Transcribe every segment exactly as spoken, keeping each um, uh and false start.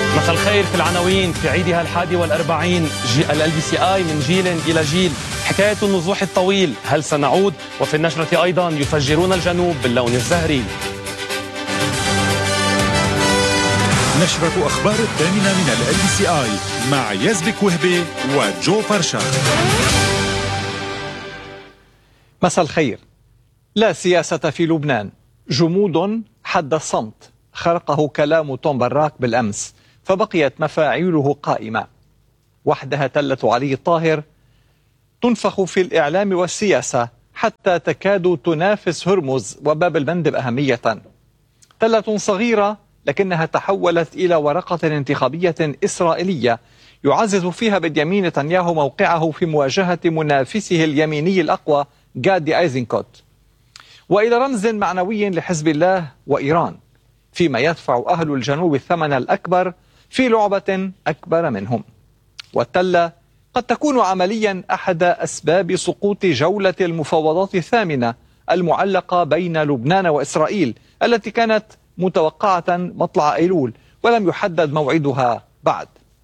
مساء الخير في العناوين. في عيدها الحادي والأربعين ال بي سي آي من جيل إلى جيل، حكاية النزوح الطويل، هل سنعود؟ وفي النشرة أيضا يفجرون الجنوب باللون الزهري. نشرة أخبار الثامنة من ال بي سي آي مع يزبك وهبي وجو فرشا. مساء الخير. لا سياسة في لبنان، جمود حد الصمت، خرقه كلام توم براك بالأمس فبقيت مفاعيله قائمة. وحدها تلة علي الطاهر تنفخ في الإعلام والسياسة حتى تكاد تنافس هرمز وباب المندب أهمية. تلة صغيرة لكنها تحولت إلى ورقة انتخابية إسرائيلية يعزز فيها بنيامين نتنياهو موقعه في مواجهة منافسه اليميني الأقوى غادي أيزنكوت، وإلى رمز معنوي لحزب الله وإيران، فيما يدفع أهل الجنوب الثمن الأكبر في لعبة أكبر منهم. والتلة قد تكون عمليا أحد أسباب سقوط جولة المفاوضات الثامنة المعلقة بين لبنان وإسرائيل التي كانت متوقعة مطلع أيلول ولم يحدد موعدها بعد.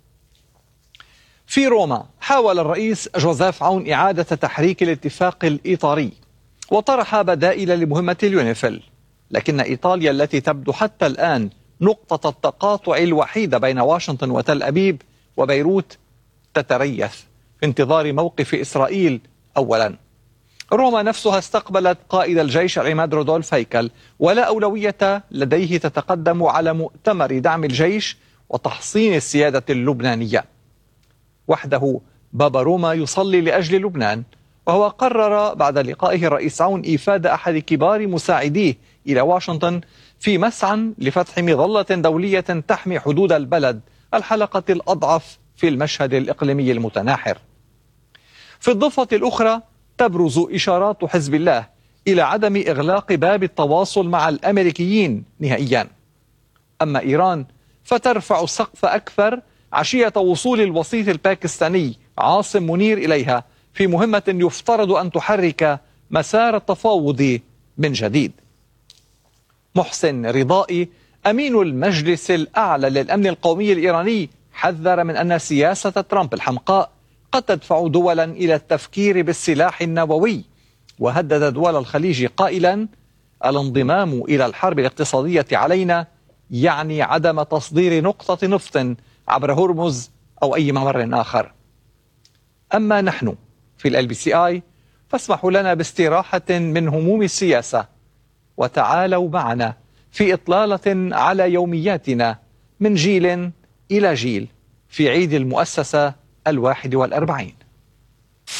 في روما حاول الرئيس جوزيف عون إعادة تحريك الاتفاق الإطاري وطرح بدائل لمهمة اليونيفيل، لكن إيطاليا التي تبدو حتى الآن نقطة التقاطع الوحيدة بين واشنطن وتل أبيب وبيروت تتريث في انتظار موقف إسرائيل أولا. روما نفسها استقبلت قائد الجيش عماد رودولف هيكل، ولا أولوية لديه تتقدم على مؤتمر دعم الجيش وتحصين السيادة اللبنانية. وحده بابا روما يصلي لأجل لبنان، وهو قرر بعد لقائه الرئيس عون إيفاد أحد كبار مساعديه إلى واشنطن في مسعى لفتح مظلة دولية تحمي حدود البلد، الحلقة الأضعف في المشهد الإقليمي المتناحر. في الضفة الأخرى تبرز إشارات حزب الله إلى عدم إغلاق باب التواصل مع الأمريكيين نهائيا. أما إيران فترفع السقف أكثر عشية وصول الوسيط الباكستاني عاصم منير إليها في مهمة يفترض أن تحرك مسار التفاوض من جديد. محسن رضائي أمين المجلس الأعلى للأمن القومي الإيراني حذر من أن سياسة ترامب الحمقاء قد تدفع دولا إلى التفكير بالسلاح النووي، وهدد دول الخليج قائلا: الانضمام إلى الحرب الاقتصادية علينا يعني عدم تصدير نقطة نفط عبر هرمز أو أي ممر آخر. أما نحن في ال بي سي آي فاسمحوا لنا باستراحة من هموم السياسة وتعالوا معنا في إطلالة على يومياتنا من جيل إلى جيل في عيد المؤسسة الواحد والأربعين.